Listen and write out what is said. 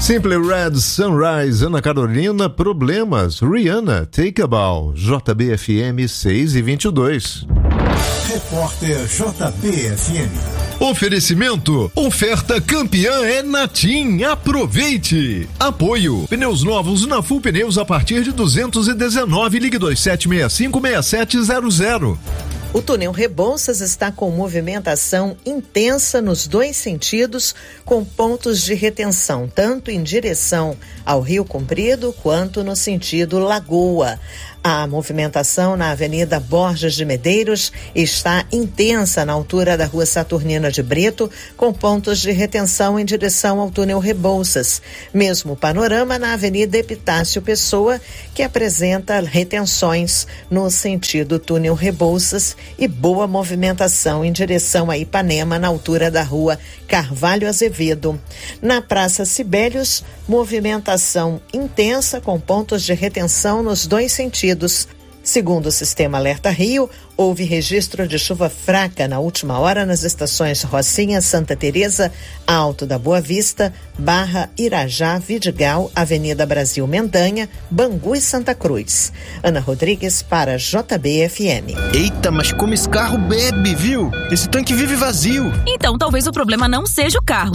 Simply Red, Sunrise, Ana Carolina, Problemas, Rihanna, Take a Bow, JBFM 6:22. Repórter JBFM. Oferecimento, oferta campeã é na TIM, aproveite. Apoio, pneus novos na Full Pneus a partir de 219, ligue 2765-6700. O túnel Rebouças está com movimentação intensa nos dois sentidos, com pontos de retenção, tanto em direção ao Rio Comprido quanto no sentido Lagoa. A movimentação na Avenida Borges de Medeiros está intensa na altura da Rua Saturnina de Brito, com pontos de retenção em direção ao túnel Rebouças. Mesmo panorama na Avenida Epitácio Pessoa, que apresenta retenções no sentido túnel Rebouças e boa movimentação em direção a Ipanema, na altura da Rua Carvalho Azevedo. Na Praça Sibelius, movimentação intensa com pontos de retenção nos dois sentidos. Segundo o Sistema Alerta Rio, houve registro de chuva fraca na última hora nas estações Rocinha, Santa Teresa, Alto da Boa Vista, Barra, Irajá, Vidigal, Avenida Brasil Mendanha, Bangu e Santa Cruz. Ana Rodrigues para JBFM. Eita, mas como esse carro bebe, viu? Esse tanque vive vazio. Então talvez o problema não seja o carro,